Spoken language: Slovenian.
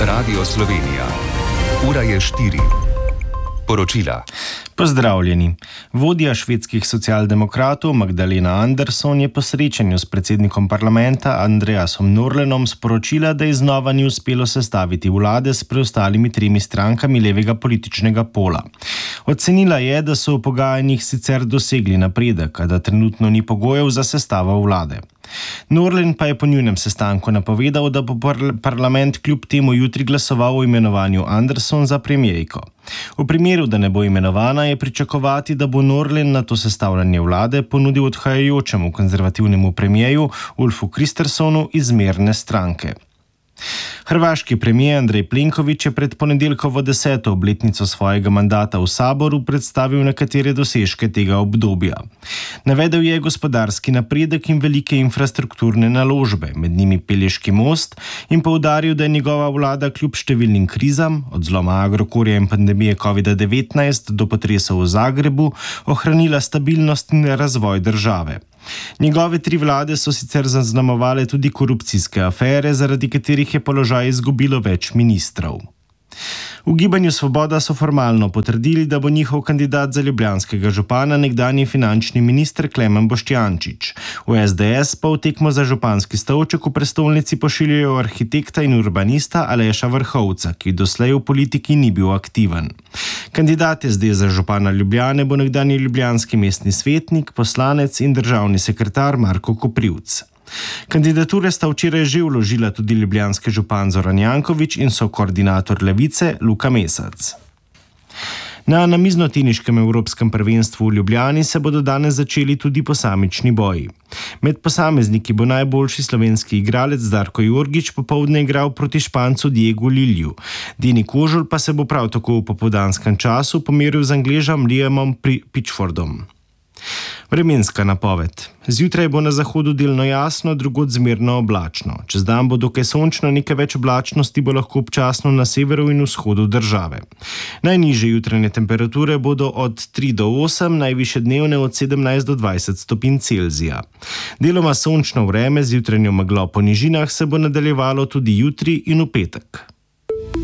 Radio Slovenija. Ura je 4. Poročila. Pozdravljeni. Vodja švedskih socialdemokratov Magdalena Andersson je po srečanju s predsednikom parlamenta Andreasom Norlenom sporočila, da ji znova ni uspelo sestaviti vlade s preostalimi 3 strankami levega političnega pola. Ocenila je, da so v pogajanjih sicer dosegli napredek, a da trenutno ni pogojev za sestavo vlade. Norlen pa je po njunem sestanku napovedal, da bo parlament kljub temu jutri glasoval o imenovanju Andersson za premierko. V primeru, da ne bo imenovana, je pričakovati, da bo Norlen na to sestavljanje vlade ponudil odhajajočemu konzervativnemu premierju Ulfu Kristerssonu iz zmerne stranke. Hrvaški premijer Andrej Plenković je pred ponedeljkovo 10. obletnico svojega mandata v Saboru predstavil nekatere dosežke tega obdobja. Navedel je gospodarski napredek in velike infrastrukturne naložbe, med njimi Pelješki most, in poudaril, da je njegova vlada kljub številnim krizam, od zloma Agrokorja in pandemije COVID-19 do potresov v Zagrebu, ohranila stabilnost in razvoj države. Njegove 3 vlade so sicer zaznamovale tudi korupcijske afere, zaradi katerih je položaj izgubilo več ministrov. V Gibanju Svoboda so formalno potrdili, da bo njihov kandidat za ljubljanskega župana nekdanji finančni minister Klemen Boštjančič. V SDS pa v tekmo za županski stolček v prestolnici pošiljajo arhitekta in urbanista Aleša Vrhovca, ki doslej v politiki ni bil aktiven. Kandidat SD za župana Ljubljane bo nekdanji ljubljanski mestni svetnik, poslanec in državni sekretar Marko Koprivc. Kandidature sta včeraj že vložila tudi ljubljanski župan Zoran Janković in sokoordinator Levice Luka Mesec. Na namiznoteniškem evropskem prvenstvu v Ljubljani se bodo danes začeli tudi posamični boji. Med posamezniki bo najboljši slovenski igralec Darko Jorgić popoldne igral proti Špancu Diegu Lilju. Deni Kožul pa se bo prav tako v popoldanskem času pomeril z Angležem Liamom Pitchfordom. Vremenska napoved. Zjutraj bo na zahodu delno jasno, drugod zmerno oblačno. Čez dan bo dokaj sončno, nekaj več oblačnosti bo lahko občasno na severu in vzhodu države. Najnižje jutranje temperature bodo od 3 do 8, najvišje dnevne od 17 do 20 stopinj Celzija. Deloma sončno vreme z jutranjo meglo po nižinah se bo nadaljevalo tudi jutri in v petek.